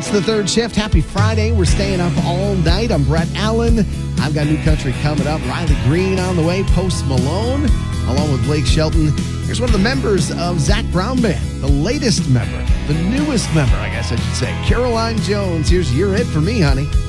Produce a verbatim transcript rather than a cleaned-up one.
It's the third shift. Happy Friday. We're staying up all night. I'm Brett Allen. I've got new country coming up. Riley Green on the way. Post Malone, along with Blake Shelton. Here's one of the members of Zac Brown Band. The latest member. The newest member, I guess I should say. Caroline Jones. Here's You're It for Me, honey.